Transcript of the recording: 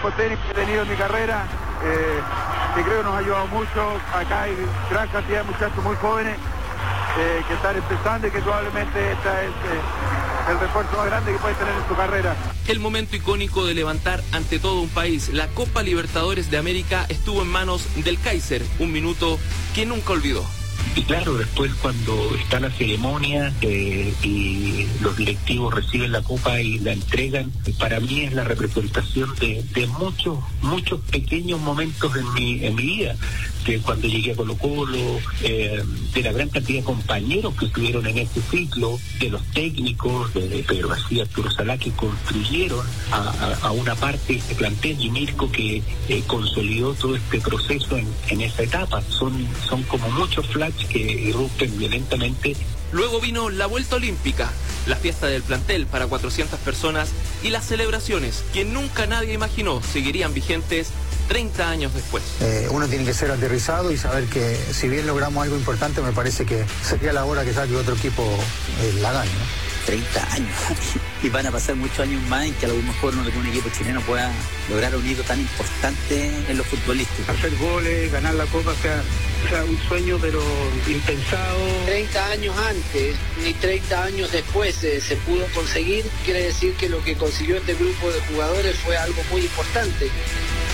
cuerpo técnico que he tenido en mi carrera, que creo que nos ha ayudado mucho. Acá hay gran cantidad de muchachos muy jóvenes que están empezando y que probablemente esta es el refuerzo más grande que puede tener en su carrera. El momento icónico de levantar ante todo un país la Copa Libertadores de América estuvo en manos del Kaiser, un minuto que nunca olvidó. Y claro, después cuando está la ceremonia y los directivos reciben la copa y la entregan, para mí es la representación de muchos pequeños momentos en mi vida. De cuando llegué a Colo-Colo, de la gran cantidad de compañeros que estuvieron en este ciclo, de los técnicos, de Pedro García, Arturo Salá, que construyeron a una parte de este plantel, y Mirko, que consolidó todo este proceso en esa etapa. Son como muchos flash que irrumpen violentamente. Luego vino la vuelta olímpica, la fiesta del plantel para 400 personas y las celebraciones que nunca nadie imaginó seguirían vigentes 30 años después. Uno tiene que ser aterrizado y saber que si bien logramos algo importante, me parece que sería la hora que saque otro equipo la gane, ¿no? 30 años y van a pasar muchos años más en que a lo mejor algún equipo chileno pueda lograr un hito tan importante en lo futbolístico. Hacer goles, ganar la copa sea un sueño pero impensado. 30 años antes ni 30 años después se pudo conseguir, quiere decir que lo que consiguió este grupo de jugadores fue algo muy importante.